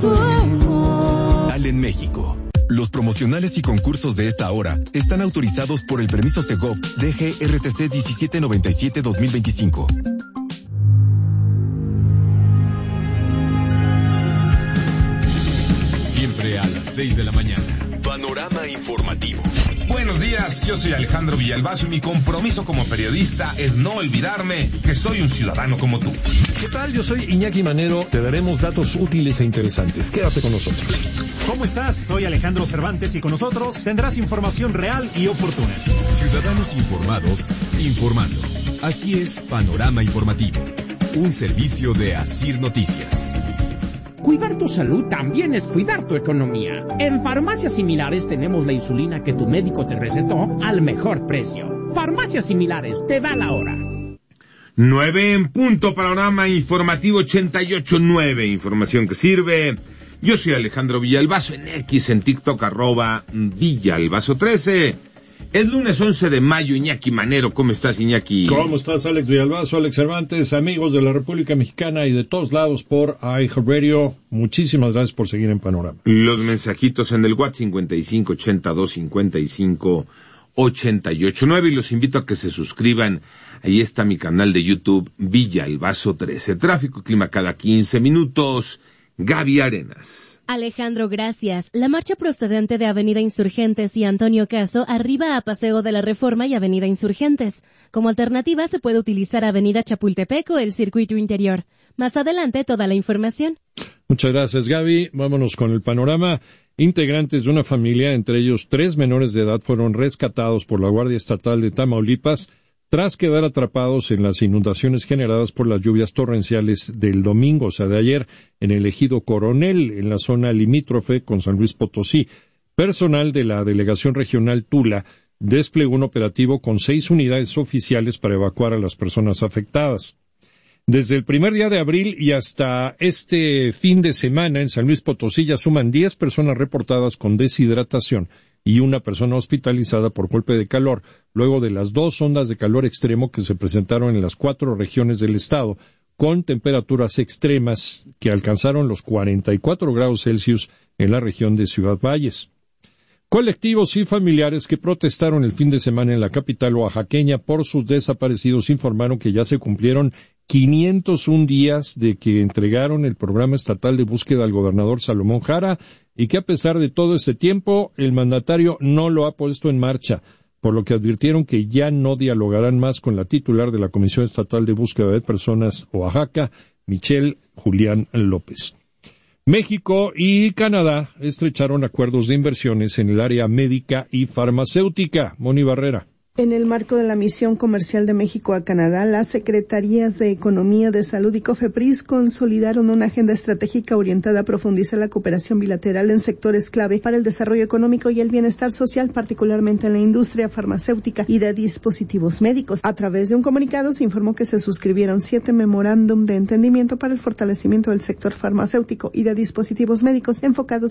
sueño. En México. Los promocionales y concursos de esta hora están autorizados por el permiso Segov DGRTC 1797-2025. Siempre a las 6 de la mañana. Panorama informativo. Buenos días, yo soy Alejandro Villalbazo y mi compromiso como periodista es no olvidarme que soy un ciudadano como tú. ¿Qué tal? Yo soy Iñaki Manero. Te daremos datos útiles e interesantes. Quédate con nosotros. ¿Cómo estás? Soy Alejandro Cervantes y con nosotros tendrás información real y oportuna. Ciudadanos informados, informando. Así es, Panorama Informativo. Un servicio de Asir Noticias. Cuidar tu salud también es cuidar tu economía. En Farmacias Similares tenemos la insulina que tu médico te recetó al mejor precio. Farmacias Similares, te da la hora. 9 en punto, Panorama Informativo 88.9, información que sirve. Yo soy Alejandro Villalbazo, en X, en TikTok, @Villalbazo13. Es lunes 11 de mayo, Iñaki Manero. ¿Cómo estás, Iñaki? ¿Cómo estás, Alex Villalbazo, Alex Cervantes, amigos de la República Mexicana y de todos lados por iHeartRadio? Muchísimas gracias por seguir en Panorama. Los mensajitos en el WhatsApp 5582558889 y los invito a que se suscriban. Ahí está mi canal de YouTube, Villalbazo13. Tráfico y clima cada 15 minutos. Gaby Arenas. Alejandro, gracias. La marcha procedente de Avenida Insurgentes y Antonio Caso arriba a Paseo de la Reforma y Avenida Insurgentes. Como alternativa se puede utilizar Avenida Chapultepec o el circuito interior. Más adelante toda la información. Muchas gracias, Gaby. Vámonos con el panorama. Integrantes de una familia, entre ellos 3 menores de edad, fueron rescatados por la Guardia Estatal de Tamaulipas tras quedar atrapados en las inundaciones generadas por las lluvias torrenciales del domingo, o sea, de ayer, en el ejido Coronel, en la zona limítrofe con San Luis Potosí. Personal de la Delegación Regional Tula desplegó un operativo con 6 unidades oficiales para evacuar a las personas afectadas. Desde el primer día de abril y hasta este fin de semana, en San Luis Potosí ya suman 10 personas reportadas con deshidratación y una persona hospitalizada por golpe de calor, luego de las 2 ondas de calor extremo que se presentaron en las 4 regiones del estado, con temperaturas extremas que alcanzaron los 44 grados Celsius en la región de Ciudad Valles. Colectivos y familiares que protestaron el fin de semana en la capital oaxaqueña por sus desaparecidos informaron que ya se cumplieron 501 días de que entregaron el programa estatal de búsqueda al gobernador Salomón Jara y que a pesar de todo ese tiempo el mandatario no lo ha puesto en marcha, por lo que advirtieron que ya no dialogarán más con la titular de la Comisión Estatal de Búsqueda de Personas Oaxaca, Michelle Julián López. México y Canadá estrecharon acuerdos de inversiones en el área médica y farmacéutica. Moni Barrera. En el marco de la misión comercial de México a Canadá, las Secretarías de Economía, de Salud y COFEPRIS consolidaron una agenda estratégica orientada a profundizar la cooperación bilateral en sectores clave para el desarrollo económico y el bienestar social, particularmente en la industria farmacéutica y de dispositivos médicos. A través de un comunicado se informó que se suscribieron 7 memorándum de entendimiento para el fortalecimiento del sector farmacéutico y de dispositivos médicos enfocados